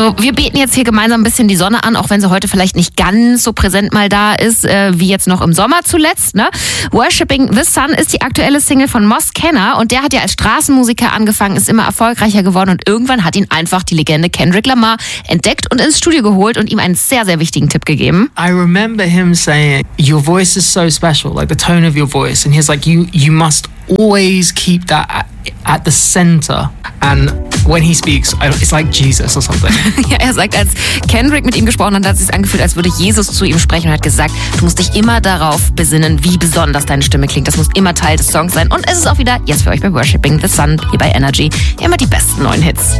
Also wir beten jetzt hier gemeinsam ein bisschen die Sonne an, auch wenn sie heute vielleicht nicht ganz so präsent mal da ist, wie jetzt noch im Sommer zuletzt. Ne? Worshipping the Sun ist die aktuelle Single von Moss Kenner und der hat ja als Straßenmusiker angefangen, ist immer erfolgreicher geworden und irgendwann hat ihn einfach die Legende Kendrick Lamar entdeckt und ins Studio geholt und ihm einen sehr, sehr wichtigen Tipp gegeben. I remember him saying, your voice is so special, like the tone of your voice. And he's like, you must always keep that at the center. And when he speaks, it's like Jesus or something. Ja, er sagt, als Kendrick mit ihm gesprochen hat, hat es sich angefühlt, als würde Jesus zu ihm sprechen und hat gesagt, du musst dich immer darauf besinnen, wie besonders deine Stimme klingt. Das muss immer Teil des Songs sein. Und es ist auch wieder jetzt für euch bei Worshipping the Sun hier bei Energy immer die besten neuen Hits.